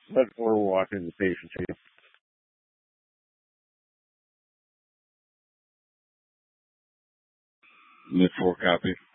But we're watching the station change. Mid 4 copy.